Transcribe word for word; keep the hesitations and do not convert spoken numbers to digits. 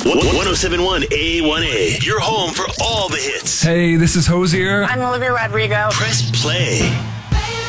one oh seven point one A one A, your home for all the hits. Hey, this is Hosier. I'm Olivia Rodrigo. Press play.